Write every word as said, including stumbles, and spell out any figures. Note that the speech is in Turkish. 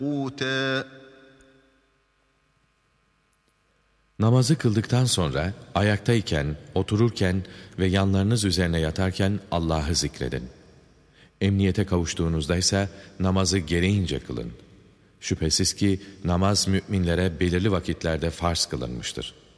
قُوتًا. Namazı kıldıktan sonra ayaktayken, otururken ve yanlarınız üzerine yatarken Allah'ı zikredin. Emniyete kavuştuğunuzda ise namazı gereğince kılın. Şüphesiz ki namaz müminlere belirli vakitlerde farz kılınmıştır.